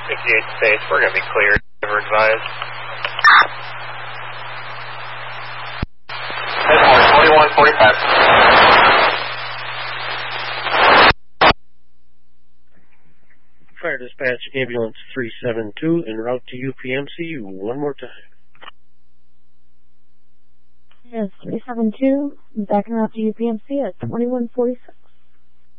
58 States, we're going to be cleared. Never advised. 2145. Fire dispatch, ambulance 372 en route to UPMC one more time. Yes, 372, back en route to UPMC at 2147.